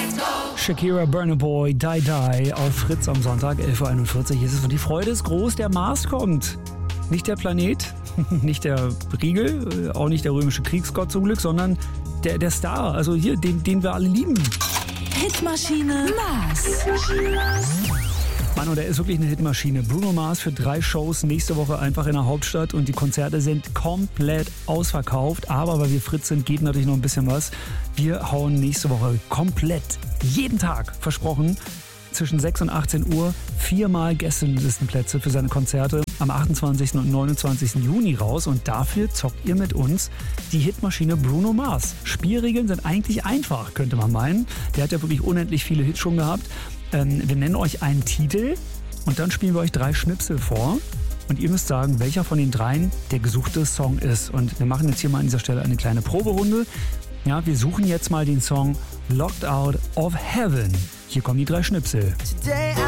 Shakira, Burna Boy, Die Die auf Fritz am Sonntag, 11.41 Uhr. Hier ist es und die Freude ist groß, der Mars kommt. Nicht der Planet, nicht der Riegel, auch nicht der römische Kriegsgott zum Glück, sondern der Star, also hier, den wir alle lieben. Hitmaschine Mars. Mann, und er ist wirklich eine Hitmaschine. Bruno Mars für 3 Shows nächste Woche einfach in der Hauptstadt und die Konzerte sind komplett ausverkauft. Aber weil wir Fritz sind, geht natürlich noch ein bisschen was. Wir hauen nächste Woche komplett, jeden Tag, versprochen, zwischen 6 und 18 Uhr 4-mal Gästelistenplätze für seine Konzerte am 28. und 29. Juni raus. Und dafür zockt ihr mit uns die Hitmaschine Bruno Mars. Spielregeln sind eigentlich einfach, könnte man meinen. Der hat ja wirklich unendlich viele Hits schon gehabt. Wir nennen euch einen Titel und dann spielen wir euch 3 Schnipsel vor. Und ihr müsst sagen, welcher von den 3 der gesuchte Song ist. Und wir machen jetzt hier mal an dieser Stelle eine kleine Proberunde. Ja, wir suchen jetzt mal den Song Locked Out of Heaven. Hier kommen die 3 Schnipsel.